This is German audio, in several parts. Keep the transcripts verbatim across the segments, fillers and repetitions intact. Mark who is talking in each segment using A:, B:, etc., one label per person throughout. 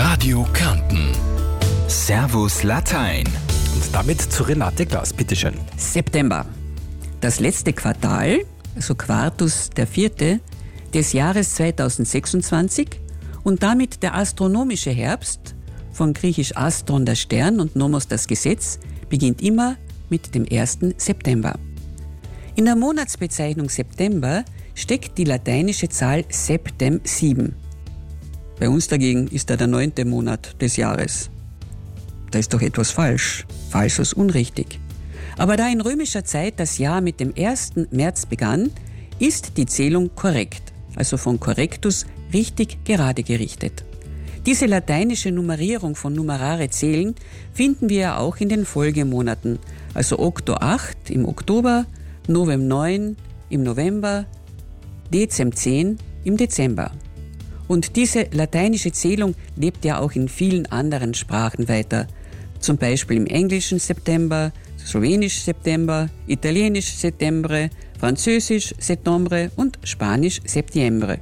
A: Radio Kärnten. Servus Latein.
B: Und damit zu Renate Glas, bitteschön.
C: September. Das letzte Quartal, also Quartus der vierte, des Jahres zweitausendsechsundzwanzig und damit der astronomische Herbst, von griechisch Astron der Stern und Nomos das Gesetz, beginnt immer mit dem ersten September. In der Monatsbezeichnung September steckt die lateinische Zahl Septem sieben. Bei uns dagegen ist er der neunte Monat des Jahres. Da ist doch etwas falsch, falsch als unrichtig. Aber da in römischer Zeit das Jahr mit dem ersten März begann, ist die Zählung korrekt, also von correctus richtig gerade gerichtet. Diese lateinische Nummerierung von numerare Zählen finden wir ja auch in den Folgemonaten, also Okto acht im Oktober, Novem neun im November, Dezem zehn im Dezember. Und diese lateinische Zählung lebt ja auch in vielen anderen Sprachen weiter. Zum Beispiel im Englischen September, Slowenisch September, Italienisch Settembre, Französisch Settembre und Spanisch Septiembre.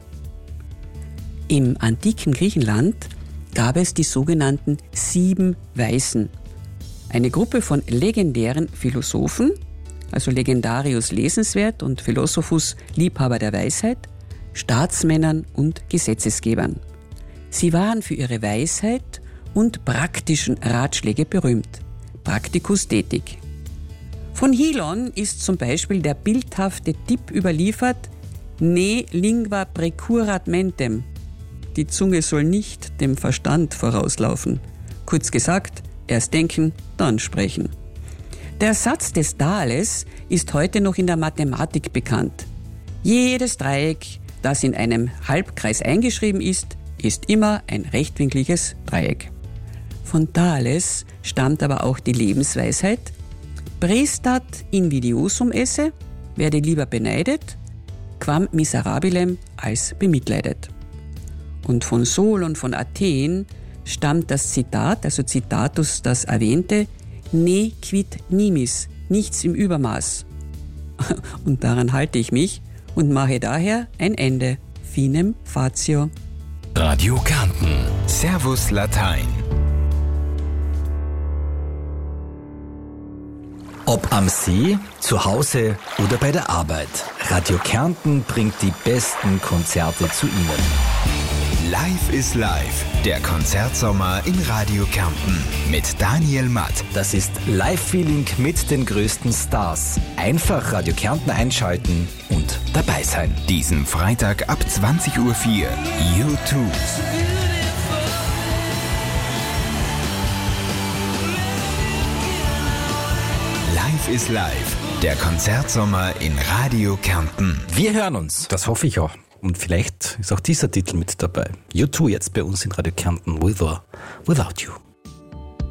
C: Im antiken Griechenland gab es die sogenannten Sieben Weisen. Eine Gruppe von legendären Philosophen, also Legendarius lesenswert und Philosophus Liebhaber der Weisheit, Staatsmännern und Gesetzesgebern. Sie waren für ihre Weisheit und praktischen Ratschläge berühmt. Practicus Detic. Von Hilon ist zum Beispiel der bildhafte Tipp überliefert: Ne lingua precurat mentem. Die Zunge soll nicht dem Verstand vorauslaufen. Kurz gesagt, erst denken, dann sprechen. Der Satz des Thales ist heute noch in der Mathematik bekannt. Jedes Dreieck, das in einem Halbkreis eingeschrieben ist, ist immer ein rechtwinkliges Dreieck. Von Thales stammt aber auch die Lebensweisheit: Prestat invidiosum esse, werde lieber beneidet, quam miserabilem als bemitleidet. Und von Solon von Athen stammt das Zitat, also Citatus, das erwähnte: Ne quid nimis, nichts im Übermaß. Und daran halte ich mich und mache daher ein Ende. Finem fatio.
A: Radio Kärnten. Servus Latein.
B: Ob am See, zu Hause oder bei der Arbeit, Radio Kärnten bringt die besten Konzerte zu Ihnen.
A: Live is Live, der Konzertsommer in Radio Kärnten mit Daniel Matt.
B: Das ist Live-Feeling mit den größten Stars. Einfach Radio Kärnten einschalten und dabei sein.
A: Diesen Freitag ab zwanzig Uhr vier, U zwei. Live is Live, der Konzertsommer in Radio Kärnten.
B: Wir hören uns. Das hoffe ich auch. Und vielleicht ist auch dieser Titel mit dabei. U zwei jetzt bei uns in Radio Kärnten, With or Without You.